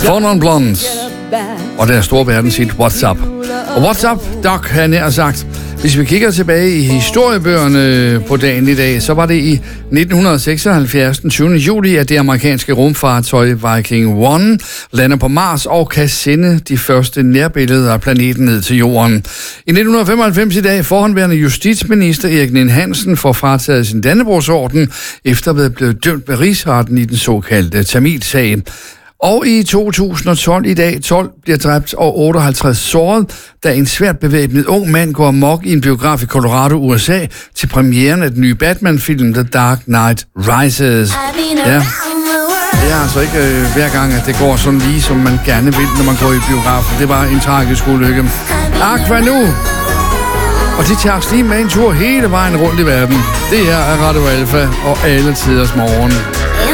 Four Non Blondes og deres store verdenshit What's Up. Og What's Up, Doc, havde nær sagt. Hvis vi kigger tilbage i historiebøgerne på dagen i dag, så var det i 1976, den 20. juli, at det amerikanske rumfartøj Viking 1 lander på Mars og kan sende de første nærbilleder af planeten ned til jorden. I 1995 i dag, forhåndværende justitsminister Erik Ninn-Hansen får frataget sin Dannebrogsorden, efter at være blevet dømt ved Rigsretten i den såkaldte Tamilsag. Og i 2012 i dag, 12 bliver dræbt og 58 såret, da en svært bevæbnet ung mand går amok i en biograf i Colorado, USA, til premieren af den nye Batman-film The Dark Knight Rises. Ja, det er altså ikke hver gang, at det går sådan lige, som man gerne vil, når man går i biografen. Det var en tragisk ulykke. Aqua nu! Og de tager os lige med en tur hele vejen rundt i verden. Det her er Radio Alfa og alle tiders morgen.